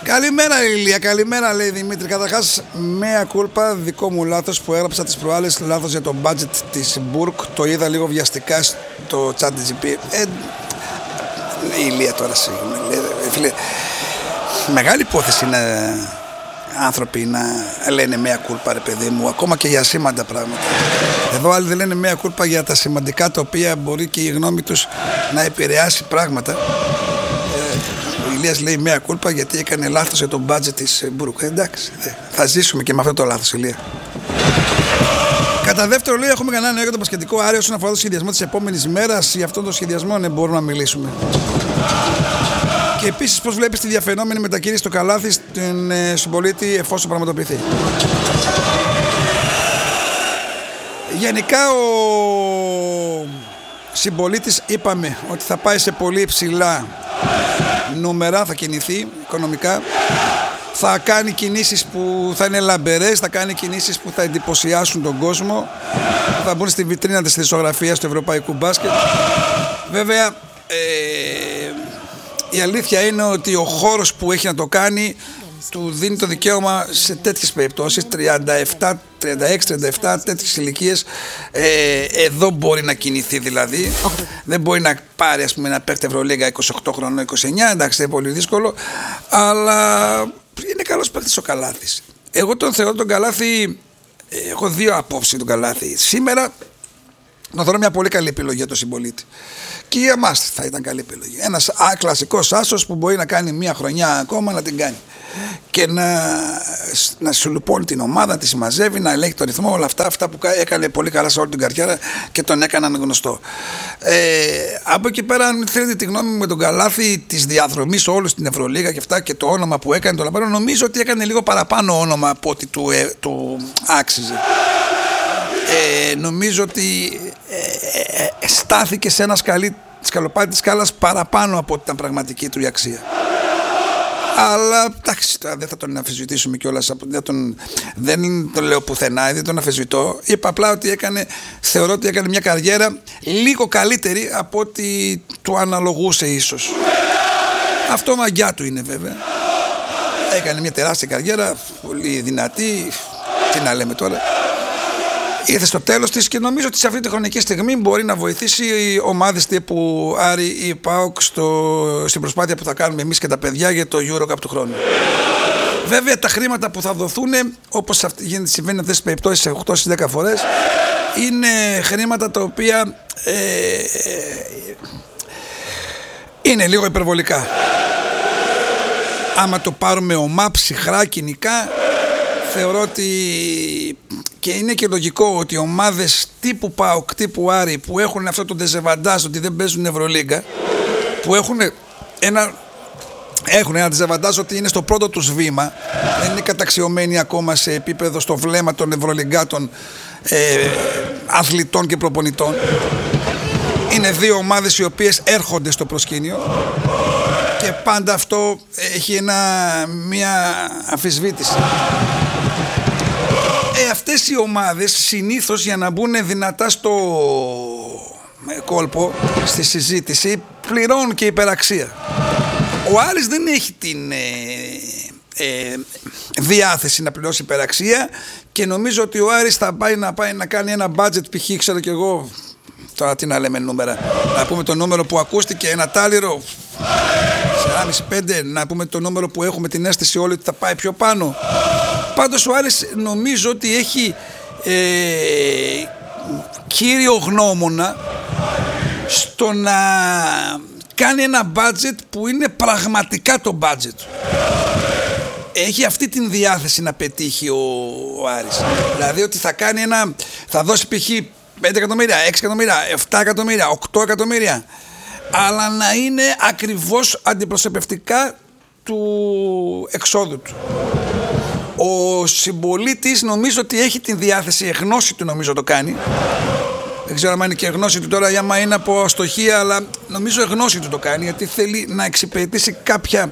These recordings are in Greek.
Καλημέρα Ηλία, καλημέρα λέει Δημήτρη. Καταρχάς, μέα κούλπα, δικό μου λάθος που έγραψα τις προάλλες, λάθος για το budget της Μπουρκ. Το είδα λίγο βιαστικά στο ChatGPT. Ηλία τώρα φίλε, μεγάλη υπόθεση είναι άνθρωποι να λένε μέα κούλπα, ρε παιδί μου, ακόμα και για σήμαντα πράγματα. Εδώ άλλοι δεν λένε μέα κούλπα για τα σημαντικά, τα οποία μπορεί και η γνώμη τους να επηρεάσει πράγματα. Ο Ηλίας λέει μέα κούλπα γιατί έκανε λάθος για το budget της Μπουρκ. Εντάξει, θα ζήσουμε και με αυτό το λάθος, Ηλία. Κατά δεύτερο, λέει, έχουμε κανένα νέο για το μπασκετικό Άρη όσον αφορά το σχεδιασμό της επόμενης μέρας. Για αυτόν τον σχεδιασμό μπορούμε να μιλήσουμε. Και επίσης, πώς βλέπεις τη διαφαινόμενη μετακίνηση στο καλάθι στην συμπολίτη εφόσον πραγματοποιηθεί. Γενικά, ο συμπολίτης είπαμε ότι θα πάει σε πολύ υψηλά νούμερα, θα κινηθεί οικονομικά. Θα κάνει κινήσεις που θα είναι λαμπερές, θα κάνει κινήσεις που θα εντυπωσιάσουν τον κόσμο, θα μπουν στη βιτρίνα της ειδησιογραφίας του ευρωπαϊκού μπάσκετ. Βέβαια, η αλήθεια είναι ότι ο χώρος που έχει να το κάνει του δίνει το δικαίωμα σε τέτοιες περιπτώσεις, 37, 36, 37, τέτοιες ηλικίες, εδώ μπορεί να κινηθεί δηλαδή. Δεν μπορεί να πάρει, ας πούμε, να παίρνει Ευρωλίγκα 28 χρονών, 29, εντάξει, είναι πολύ δύσκολο, αλλά είναι καλός παίκτης ο Καλάθης. Εγώ τον θεωρώ τον Καλάθη, έχω δύο απόψεις για τον Καλάθη. Σήμερα τον θεωρώ μια πολύ καλή επιλογή για τον συμπολίτη. Και για εμάς θα ήταν καλή επιλογή. Ένας κλασικός άσος που μπορεί να κάνει μια χρονιά ακόμα να την κάνει. Και να σουλουπώνει την ομάδα, να τη συμμαζεύει, να ελέγχει τον ρυθμό, όλα αυτά που έκανε πολύ καλά σε όλη την καριέρα και τον έκαναν γνωστό. Από εκεί πέρα, αν θέλετε τη γνώμη μου με τον Καλάθη της διαδρομής όλου στην Ευρωλίγα και αυτά και το όνομα που έκανε, το λαμπρό, νομίζω ότι έκανε λίγο παραπάνω όνομα από ότι του άξιζε. Νομίζω ότι στάθηκε σε ένα σκαλοπάτι της σκάλας παραπάνω από ότι ήταν πραγματική του η αξία. Αλλά εντάξει, δεν θα τον αμφισβητήσουμε κιόλας. Δεν τον λέω πουθενά, δεν τον αμφισβητώ. Είπα απλά ότι θεωρώ ότι έκανε μια καριέρα λίγο καλύτερη από ότι του αναλογούσε ίσως. Αυτό μαγιά του είναι βέβαια. Έκανε μια τεράστια καριέρα, πολύ δυνατή. Τι να λέμε τώρα. Ήρθε στο τέλος της και νομίζω ότι σε αυτή τη χρονική στιγμή μπορεί να βοηθήσει ομάδες τύπου Άρη ή ΠΑΟΚ στην προσπάθεια που θα κάνουμε εμείς και τα παιδιά για το EuroCup του χρόνου. Βέβαια τα χρήματα που θα δοθούν, όπως συμβαίνει αυτές τις περιπτώσεις σε 8 στις 10 φορές, είναι χρήματα τα οποία είναι λίγο υπερβολικά. Άμα το πάρουμε ομά, ψυχρά, κοινικά, θεωρώ ότι, και είναι και λογικό, ότι ομάδες τύπου ΠΑΟΚ, τύπου Άρη, που έχουν αυτό το ντεζεβαντάζ ότι δεν παίζουν Ευρωλίγκα, που έχουν ένα ντεζεβαντάζ ότι είναι στο πρώτο τους βήμα, δεν είναι καταξιωμένοι ακόμα σε επίπεδο στο βλέμμα των Ευρωλιγκάτων αθλητών και προπονητών. Είναι δύο ομάδες οι οποίες έρχονται στο προσκήνιο και πάντα αυτό έχει μια αμφισβήτηση. Αυτές οι ομάδες συνήθως, για να μπουν δυνατά στο κόλπο, στη συζήτηση, πληρώνουν και υπεραξία. Ο Άρης δεν έχει την διάθεση να πληρώσει υπεραξία και νομίζω ότι ο Άρης θα πάει να κάνει ένα budget, π.χ. ξέρω κι εγώ, τώρα τι να λέμε νούμερα, να πούμε το νούμερο που ακούστηκε, ένα τάλιρο 4,5-5, να πούμε το νούμερο που έχουμε την αίσθηση όλοι ότι θα πάει πιο πάνω. Πάντως ο Άρης νομίζω ότι έχει κύριο γνώμονα στο να κάνει ένα budget που είναι πραγματικά το budget. Έχει αυτή την διάθεση να πετύχει ο Άρης. Δηλαδή ότι θα δώσει π.χ. 5 εκατομμύρια, 6 εκατομμύρια, 7 εκατομμύρια, 8 εκατομμύρια, αλλά να είναι ακριβώς αντιπροσωπευτικά του εξόδου του. Ο συμπολίτης νομίζω ότι έχει την διάθεση, εγνώση του νομίζω το κάνει. Δεν ξέρω αν είναι και εγνώση του τώρα, άμα είναι από αστοχία, αλλά νομίζω εγνώση του το κάνει, γιατί θέλει να εξυπηρετήσει κάποια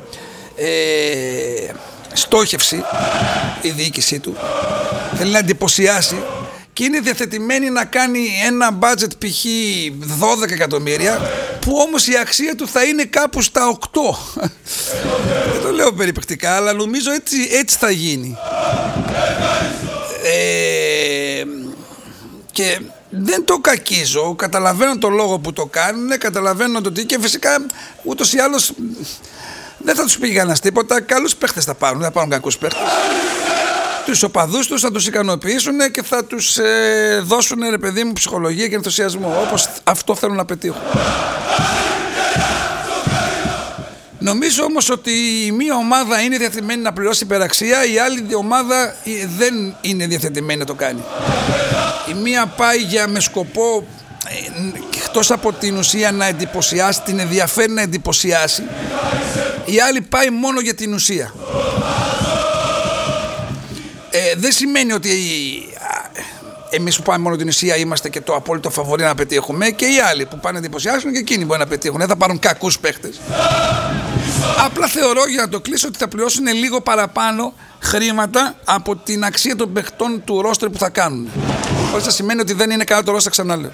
στόχευση η διοίκησή του. Θέλει να εντυπωσιάσει και είναι διαθετημένη να κάνει ένα budget π.χ. 12 εκατομμύρια, που όμως η αξία του θα είναι κάπου στα 8. το λέω περιπεκτικά, αλλά νομίζω έτσι θα γίνει. Και δεν το κακίζω, καταλαβαίνω το λόγο που το κάνουν, καταλαβαίνω το τι, και φυσικά ούτως ή άλλως δεν θα τους πει κανένας τίποτα, καλούς παίχτες θα πάρουν, δεν θα πάρουν κακούς παίχτες. Τους οπαδούς τους θα τους ικανοποιήσουν και θα τους δώσουν, ρε παιδί μου, ψυχολογία και ενθουσιασμό, όπως αυτό θέλουν να πετύχουν. Νομίζω όμως ότι η μία ομάδα είναι διαθετημένη να πληρώσει υπεραξία, η άλλη ομάδα δεν είναι διαθετημένη να το κάνει. Η μία πάει με σκοπό, εκτός από την ουσία να εντυπωσιάσει, την ενδιαφέρει να εντυπωσιάσει, η άλλη πάει μόνο για την ουσία. Δεν σημαίνει ότι εμείς που πάμε μόνο την ουσία είμαστε και το απόλυτο φαβορί να πετύχουμε, και οι άλλοι που πάνε να εντυπωσιάσουν και εκείνοι μπορεί να πετύχουν, δεν θα πάρουν κακούς παίχτες. Απλά θεωρώ, για να το κλείσω, ότι θα πληρώσουν λίγο παραπάνω χρήματα από την αξία των παιχτών του ρόστερ που θα κάνουν. Χωρίς να σημαίνει ότι δεν είναι καλά το ρόστερ, ξαναλέω.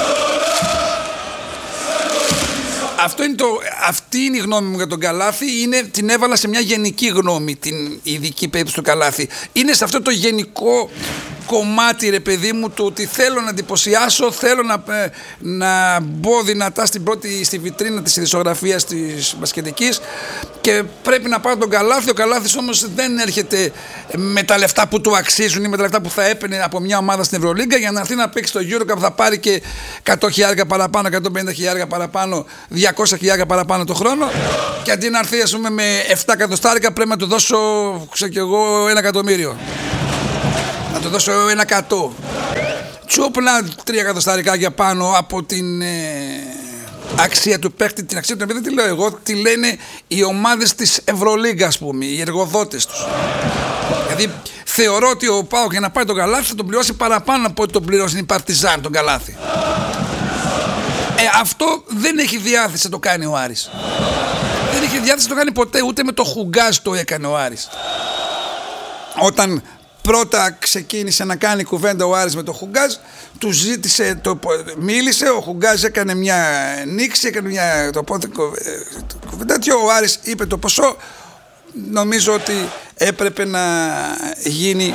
Αυτή είναι η γνώμη μου για τον Καλάθι. Την έβαλα σε μια γενική γνώμη, την ειδική περίπτωση του Καλάθι. Είναι σε αυτό το γενικό κομμάτι, ρε παιδί μου, του ότι θέλω να εντυπωσιάσω, θέλω να μπω δυνατά στη βιτρίνα της ειδησιογραφίας της μπασκετικής, και πρέπει να πάω τον Καλάθι. Ο Καλάθις όμως δεν έρχεται με τα λεφτά που του αξίζουν ή με τα λεφτά που θα έπαιρνε από μια ομάδα στην Ευρωλίγκα για να έρθει να παίξει στο EuroCup. Θα πάρει και 100.000 παραπάνω, 150.000 παραπάνω, 200.000 παραπάνω το χρόνο, και αντί να έρθει, ας πούμε, με 7 εκατοστάρικα πρέπει να του δώσω, ξέρω κι εγώ, 1 εκατομμύριο. Να του δώσω 100. Τσούπνα 3 εκατοστάρικάκια πάνω από την αξία του παίκτη. Την αξία του παίκτη δεν τη λέω εγώ, τη λένε οι ομάδες της Ευρωλίγκα, ας πούμε, οι εργοδότες τους. Δηλαδή θεωρώ ότι ο ΠΑΟΚ για να πάει τον Καλάθι θα τον πληρώσει παραπάνω από ό,τι τον πληρώσει η Παρτιζάν τον Καλάθι. Αυτό δεν έχει διάθεση να το κάνει ο Άρης. Δεν έχει διάθεση να το κάνει ποτέ, ούτε με το Χουγκάζ το έκανε ο Άρης. Όταν πρώτα ξεκίνησε να κάνει κουβέντα ο Άρης με το Χουγκάζ, του ζήτησε, μίλησε, ο Χουγκάζ έκανε μια νήξη, έκανε μια κουβέντα, ο Άρης είπε το ποσό. Νομίζω ότι έπρεπε να γίνει,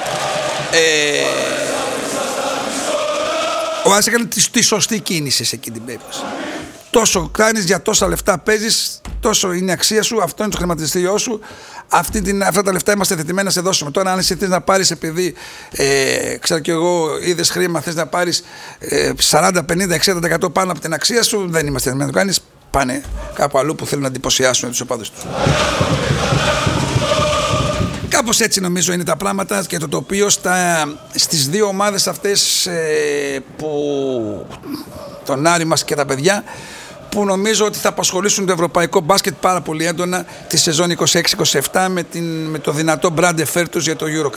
ο Άρης έκανε τη σωστή κίνηση σε εκείνη την περίπτωση. Τόσο κάνεις, για τόσα λεφτά παίζεις, τόσο είναι η αξία σου, αυτό είναι το χρηματιστήριό σου. Αυτά τα λεφτά είμαστε θετημένοι να σε δώσουμε. Τώρα, αν εσύ θες να πάρεις, επειδή ξέρω κι εγώ, είδες χρήμα, θες να πάρεις 40, 50, 60% πάνω από την αξία σου, δεν είμαστε θετημένοι να το κάνεις. Πάνε κάπου αλλού που θέλουν να εντυπωσιάσουν τους οπαδούς τους. Κάπως έτσι νομίζω είναι τα πράγματα, και το τοπίο στις δύο ομάδες αυτές, που τον Άρη μας και τα παιδιά, που νομίζω ότι θα απασχολήσουν το ευρωπαϊκό μπάσκετ πάρα πολύ έντονα τη σεζόν 26-27 με το δυνατό brand effect τους για το EuroCup.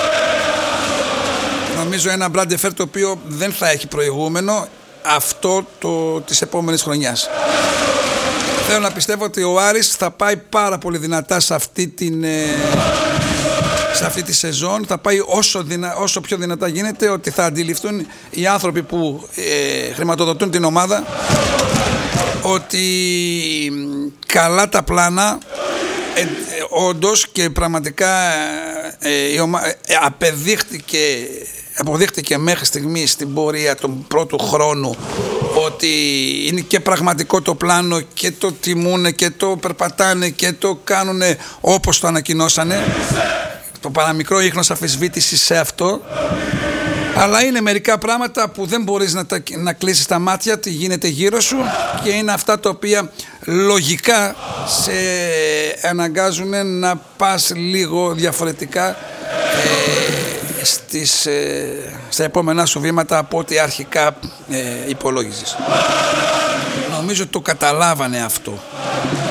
Νομίζω ένα brand effect το οποίο δεν θα έχει προηγούμενο αυτό της επόμενης χρονιάς. Θέλω να πιστεύω ότι ο Άρης θα πάει πάρα πολύ δυνατά σε αυτή τη σεζόν, θα πάει όσο πιο δυνατά γίνεται, ότι θα αντιληφθούν οι άνθρωποι που χρηματοδοτούν την ομάδα ότι καλά τα πλάνα, όντως και πραγματικά αποδείχτηκε μέχρι στιγμή στην πορεία του πρώτου χρόνου ότι είναι και πραγματικό το πλάνο, και το τιμούνε και το περπατάνε και το κάνουν όπως το ανακοινώσανε. Το παραμικρό ίχνος αμφισβήτησης σε αυτό. Αλλά είναι μερικά πράγματα που δεν μπορείς να κλείσεις τα μάτια τι γίνεται γύρω σου, και είναι αυτά τα οποία λογικά σε αναγκάζουν να πας λίγο διαφορετικά στα επόμενά σου βήματα από ό,τι αρχικά υπολόγιζες. Νομίζω ότι το καταλάβανε αυτό.